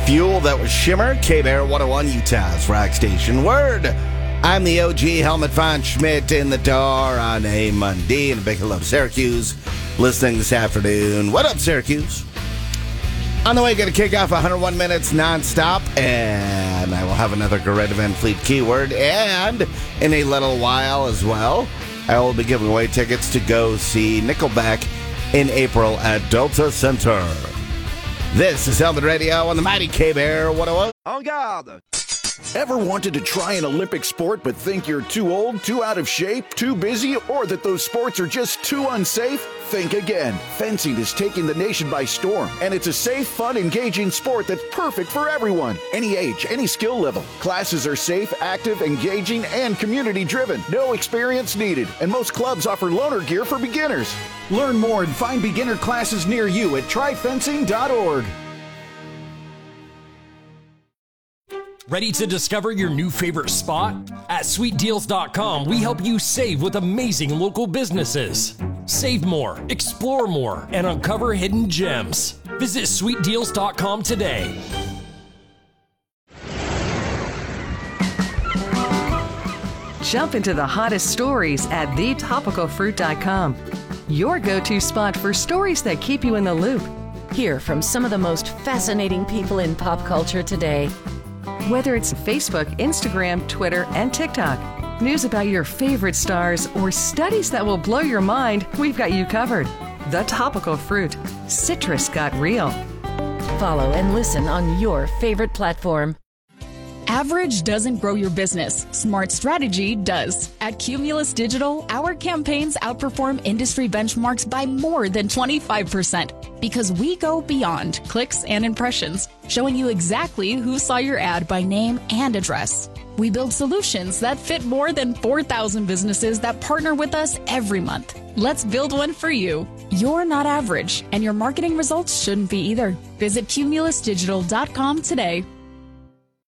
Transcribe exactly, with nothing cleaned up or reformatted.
Fuel, that was Shimmer. K-Bear one oh one, Utah's rock station. Word. I'm the O G, Helmut Von Schmidt in the door on a Monday. And a big hello to Syracuse listening this afternoon. What up, Syracuse? On the way, going to kick off one hundred one minutes nonstop. And I will have another Greta Van Fleet keyword. And in a little while as well, I will be giving away tickets to go see Nickelback in April at Delta Center. This is Helmet Radio on the mighty K-Bear one oh one. En garde! Ever wanted to try an Olympic sport but think you're too old, too out of shape, too busy, or that those sports are just too unsafe? Think again. Fencing is taking the nation by storm, and it's a safe, fun, engaging sport that's perfect for everyone. Any age, any skill level. Classes are safe, active, engaging, and community-driven. No experience needed, and most clubs offer loaner gear for beginners. Learn more and find beginner classes near you at try fencing dot org. Ready to discover your new favorite spot? At sweet deals dot com, we help you save with amazing local businesses. Save more, explore more, and uncover hidden gems. Visit sweet deals dot com today. Jump into the hottest stories at the topical fruit dot com. Your go-to spot for stories that keep you in the loop. Hear from some of the most fascinating people in pop culture today. Whether it's Facebook, Instagram, Twitter, and TikTok, news about your favorite stars, or studies that will blow your mind, we've got you covered. The Topical Fruit. Citrus got real. Follow and listen on your favorite platform. Average doesn't grow your business. Smart strategy does. At Cumulus Digital, our campaigns outperform industry benchmarks by more than twenty-five percent because we go beyond clicks and impressions, showing you exactly who saw your ad by name and address. We build solutions that fit more than four thousand businesses that partner with us every month. Let's build one for you. You're not average, and your marketing results shouldn't be either. Visit Cumulus Digital dot com today.